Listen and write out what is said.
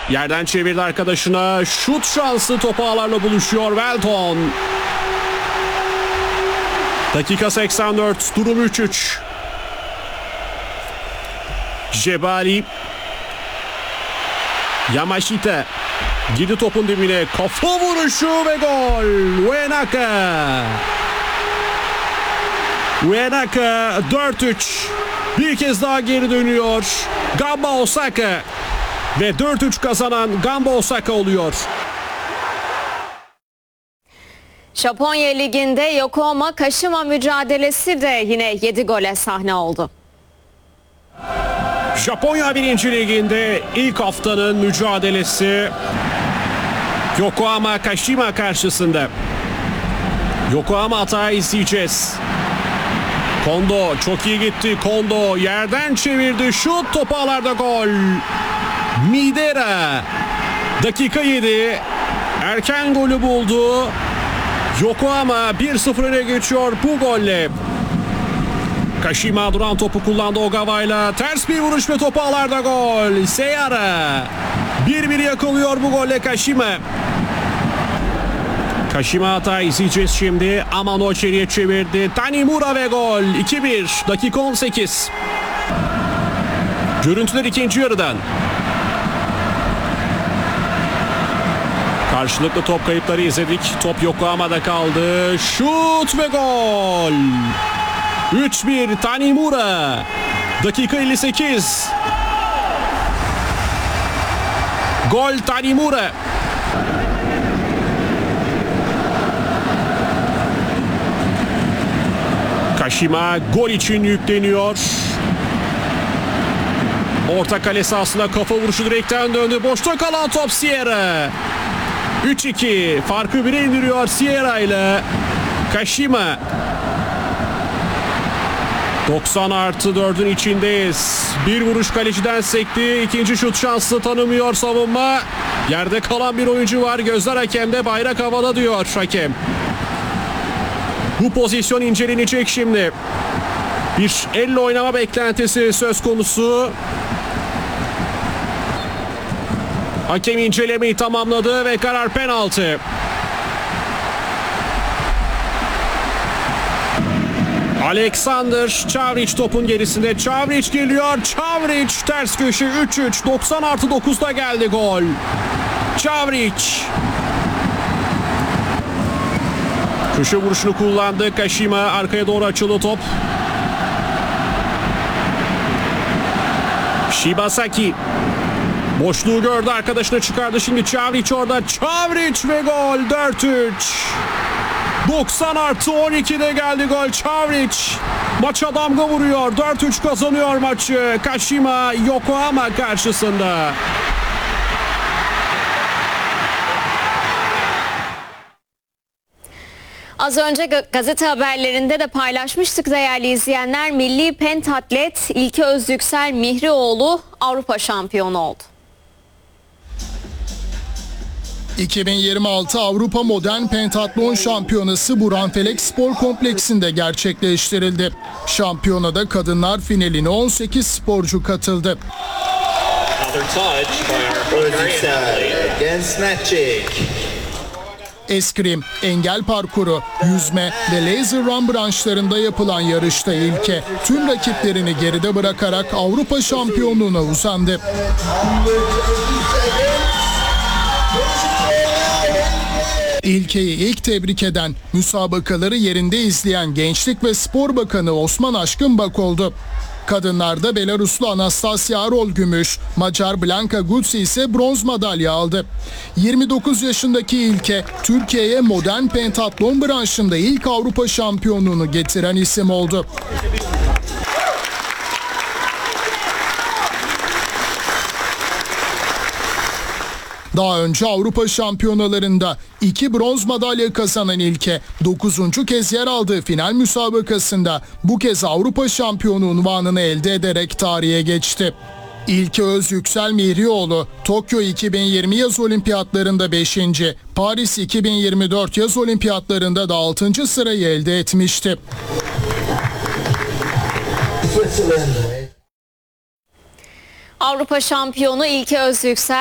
Yerden çevirdi arkadaşına. Şut şansı, topu ağlarla buluşuyor Welton. Dakika 84, durum 3-3. Jebali. Yamashita. Girdi topun dibine. Kafa vuruşu ve gol. Uenaka 4-3. Bir kez daha geri dönüyor. Gamba Osaka. Ve 4-3 kazanan Gamba Osaka oluyor. Japonya Ligi'nde Yokohama Kashima mücadelesi de yine 7 gole sahne oldu. Japonya 1. Ligi'nde ilk haftanın mücadelesi Yokohama Kashima karşısında. Yokohama hata izleyeceğiz. Kondo çok iyi gitti. Kondo yerden çevirdi. Şut, topu ağlarda, gol. Midera. Dakika 7. Erken golü buldu. Yokohama 1-0 öne geçiyor bu golle. Kashima duran topu kullandı Ogawa'yla. Ters bir vuruş ve topu ağlarda, gol. Seiyara 1-1 yakalıyor bu golle Kashima. Kashima hata izleyeceğiz şimdi. Amano içeriye çevirdi. Tanimura ve gol. 2-1. Dakika 18. Görüntüler ikinci yarıdan. Karşılıklı top kayıpları izledik. Top Yokohama'da kaldı. Şut ve gol. 3-1 Tanimura. Dakika 58. Gol Tanimura. Kashima gol için yükleniyor. Orta kale sahasına kafa vuruşu direkten döndü. Boşta kalan top Sierra. 3-2. Farkı 1'e indiriyor Sierra ile Kashima. 90+4'ün içindeyiz. Bir vuruş kaleciden sekti. İkinci şut şansı tanımıyor savunma. Yerde kalan bir oyuncu var. Gözler hakemde, bayrak havada diyor hakem. Bu pozisyon incelenecek şimdi. Bir elle oynama beklentisi söz konusu. Hakem incelemeyi tamamladı ve karar penaltı. Alexander Čavrić topun gerisinde. Čavrić geliyor. Čavrić ters köşe 3-3. 90+9'da geldi gol. Čavrić. Köşe vuruşunu kullandı. Kashima arkaya doğru açıldı top. Shibasaki. Boşluğu gördü, arkadaşına çıkardı. Şimdi Čavrić orada. Čavrić ve gol. 4-3. 90+12'de geldi gol. Čavrić maça damga vuruyor. 4-3 kazanıyor maçı. Kashima Yokohama karşısında. Az önce gazete haberlerinde de paylaşmıştık değerli izleyenler. Milli pentatlet İlke Özyüksel Mihrioğlu Avrupa şampiyonu oldu. 2026 Avrupa Modern Pentatlon Şampiyonası Buranfelek Spor Kompleksi'nde gerçekleştirildi. Şampiyonada kadınlar finaline 18 sporcu katıldı. Eskrim, engel parkuru, yüzme ve laser run branşlarında yapılan yarışta İlke tüm rakiplerini geride bırakarak Avrupa şampiyonluğuna uzandı. İlke'yi ilk tebrik eden, müsabakaları yerinde izleyen Gençlik ve Spor Bakanı Osman Aşkın Bak oldu. Kadınlarda Belaruslu Anastasia Arol gümüş, Macar Blanka Gutsi ise bronz madalya aldı. 29 yaşındaki İlke, Türkiye'ye modern pentatlon branşında ilk Avrupa şampiyonluğunu getiren isim oldu. Daha önce Avrupa şampiyonalarında 2 bronz madalya kazanan İlke 9. kez yer aldığı final müsabakasında bu kez Avrupa şampiyonu unvanını elde ederek tarihe geçti. İlke Özyüksel Mihrioğlu Tokyo 2020 yaz olimpiyatlarında 5. Paris 2024 yaz olimpiyatlarında da 6. sırayı elde etmişti. Avrupa şampiyonu İlke Özyüksel